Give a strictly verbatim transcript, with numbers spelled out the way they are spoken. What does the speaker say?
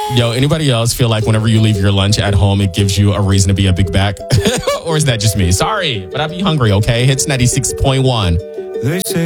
Yo, anybody else feel like whenever you leave your lunch at home, it gives you a reason to be a big back? Or is that just me? Sorry, but I be hungry, okay? Hits ninety-six point one. They say